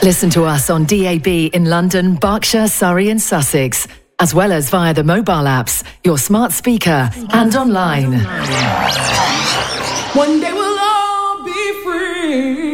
Listen to us on DAB in London, Berkshire, Surrey and Sussex, as well as via the mobile apps, your smart speaker and online. One day we'll all be free.